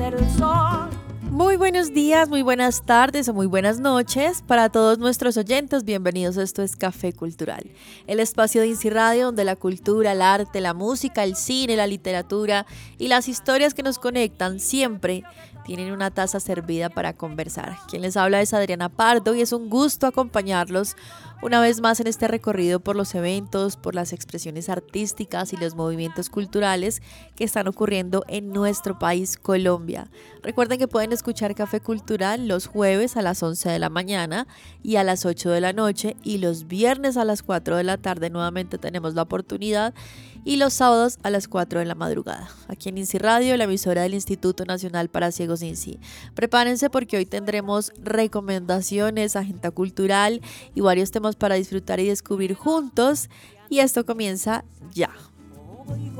ser el sol. Muy buenos días, muy buenas tardes o muy buenas noches para todos nuestros oyentes. Bienvenidos a Esto es Café Cultural, el espacio de INSI Radio donde la cultura, el arte, la música, el cine, la literatura y las historias que nos conectan siempre tienen una taza servida para conversar. Quien les habla es Adriana Pardo y es un gusto acompañarlos una vez más en este recorrido por los eventos, por las expresiones artísticas y los movimientos culturales que están ocurriendo en nuestro país, Colombia. Recuerden que pueden escuchar Café Cultural los jueves a las 11 de la mañana y a las 8 de la noche, y los viernes a las 4 de la tarde nuevamente tenemos la oportunidad, y los sábados a las 4 de la madrugada, aquí en INSI Radio, la emisora del Instituto Nacional para Ciegos INSI. Prepárense porque hoy tendremos recomendaciones, agenda cultural y varios temas para disfrutar y descubrir juntos, y esto comienza ya.